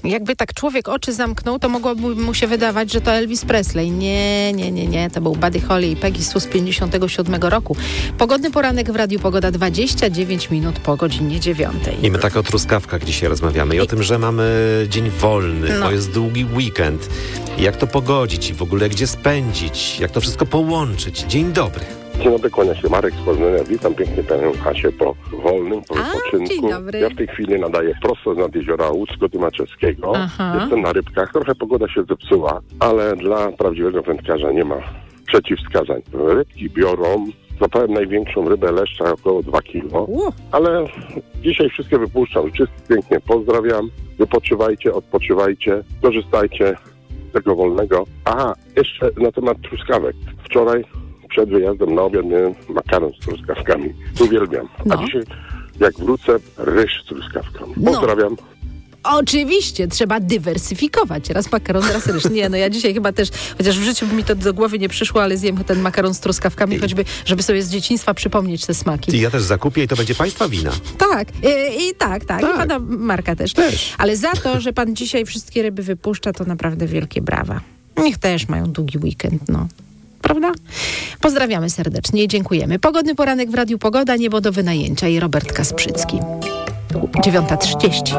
Jakby tak człowiek oczy zamknął, to mogłoby mu się wydawać, że to Elvis Presley. Nie. To był Buddy Holly i Peggy Sue z 57 roku. Pogodny poranek w Radiu Pogoda, 29 minut po godzinie 9. I my tak o truskawkach dzisiaj rozmawiamy i o tym, że mamy dzień wolny, to jest długi weekend. Jak to pogodzić i w ogóle gdzie spędzić, jak to wszystko połączyć. Dzień dobry. Dzień dobry, kłania się Marek z Poznania. Witam pięknie panią Asię po wolnym, po wypoczynku. Dzień dobry. Ja w tej chwili nadaję prosto z nad jeziora Łódzko-Tymaczewskiego. Jestem na rybkach. Trochę pogoda się zepsuła, ale dla prawdziwego wędkarza nie ma przeciwwskazań. Rybki biorą, zapałem największą rybę leszcza około 2 kilo, ale dzisiaj wszystkie wypuszczam. Wszystkich pięknie pozdrawiam. Wypoczywajcie, odpoczywajcie, korzystajcie z tego wolnego. Aha, jeszcze na temat truskawek. Wczoraj przed wyjazdem na obiad miałem makaron z truskawkami. Uwielbiam. A dzisiaj, jak wrócę, ryż z truskawkami. Pozdrawiam. Oczywiście, trzeba dywersyfikować. Raz makaron, raz ryż. Ja dzisiaj chyba też, chociaż w życiu by mi to do głowy nie przyszło, ale zjem ten makaron z truskawkami, choćby, żeby sobie z dzieciństwa przypomnieć te smaki. I ja też zakupię i to będzie państwa wina. Tak. I pana Marka też. Ale za to, że pan dzisiaj wszystkie ryby wypuszcza, to naprawdę wielkie brawa. Niech też mają długi weekend, Prawda? Pozdrawiamy serdecznie i dziękujemy. Pogodny poranek w Radiu Pogoda, niebo do wynajęcia i Robert Kasprzycki. 9:30.